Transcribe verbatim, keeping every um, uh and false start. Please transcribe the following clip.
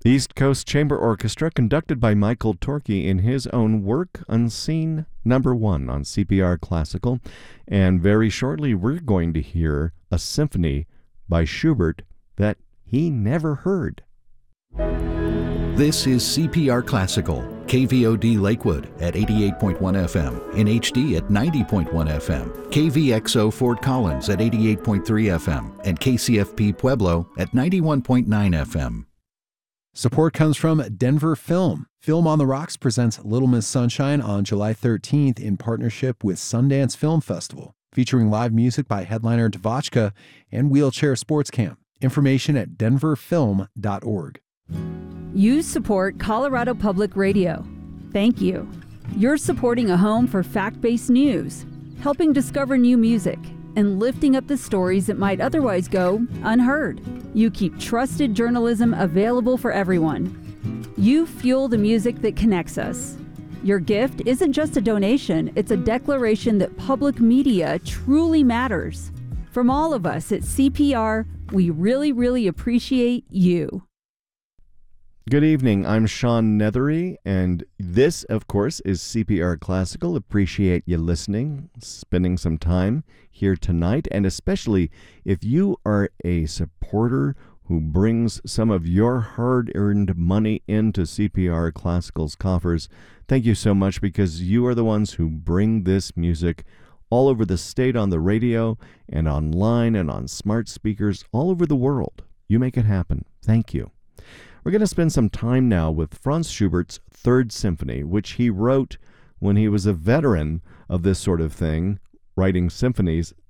East Coast Chamber Orchestra, conducted by Michael Torkey in his own work, Unseen Number One on C P R Classical. And very shortly, we're going to hear a symphony by Schubert that he never heard. This is C P R Classical, K V O D Lakewood at eighty-eight point one F M, in H D at ninety point one F M, K V X O Fort Collins at eighty-eight point three F M, and K C F P Pueblo at ninety-one point nine F M. Support comes from Denver Film. Film on the Rocks presents Little Miss Sunshine on July thirteenth in partnership with Sundance Film Festival, featuring live music by headliner Dvochka and Wheelchair Sports Camp. Information at denver film dot org. You support Colorado Public Radio. Thank you. You're supporting a home for fact-based news, helping discover new music, and lifting up the stories that might otherwise go unheard. You keep trusted journalism available for everyone. You fuel the music that connects us. Your gift isn't just a donation, it's a declaration that public media truly matters. From all of us at C P R, we really, really appreciate you. Good evening, I'm Sean Nethery, and this, of course, is C P R Classical. Appreciate you listening, spending some time here tonight, and especially if you are a supporter who brings some of your hard-earned money into C P R Classical's coffers. Thank you so much, because you are the ones who bring this music all over the state on the radio and online and on smart speakers all over the world. You make it happen. Thank you. We're going to spend some time now with Franz Schubert's Third Symphony, which he wrote when he was a veteran of this sort of thing, writing symphonies